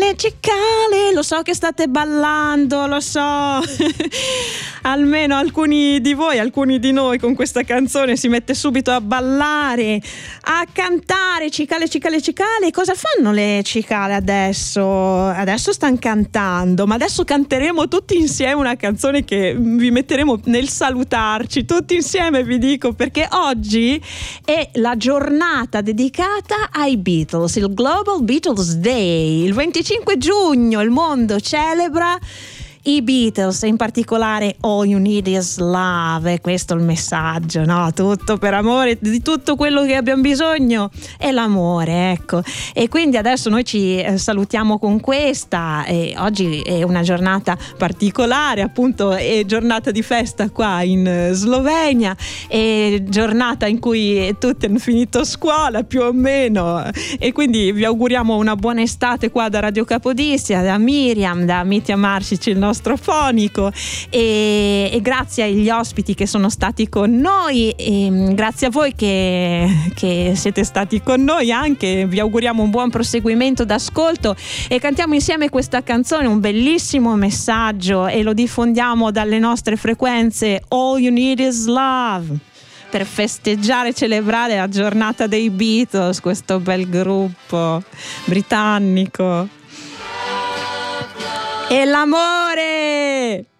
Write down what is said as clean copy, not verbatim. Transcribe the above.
cicale, lo so che state ballando, lo so. Almeno alcuni di voi, alcuni di noi con questa canzone si mette subito a ballare, a cantare, cicale, cicale, cicale. Cosa fanno le cicale adesso? Adesso stanno cantando, ma adesso canteremo tutti insieme una canzone che vi metteremo nel salutarci tutti insieme, vi dico, perché oggi è la giornata dedicata ai Beatles, il Global Beatles Day. Il 25 giugno il mondo celebra i Beatles, in particolare All You Need Is Love, e questo è il messaggio, no? Tutto per amore, di tutto quello che abbiamo bisogno è l'amore, ecco. E quindi adesso noi ci salutiamo con questa, e oggi è una giornata particolare, appunto è giornata di festa qua in Slovenia, è giornata in cui tutti hanno finito scuola più o meno, e quindi vi auguriamo una buona estate qua da Radio Capodistria, da Miriam, da Mitja Marsic, il nostro fonico, e grazie agli ospiti che sono stati con noi, e grazie a voi che siete stati con noi anche. Vi auguriamo un buon proseguimento d'ascolto e cantiamo insieme questa canzone, un bellissimo messaggio, e lo diffondiamo dalle nostre frequenze. All You Need Is Love, per festeggiare e celebrare la giornata dei Beatles, questo bel gruppo britannico. E l'amore!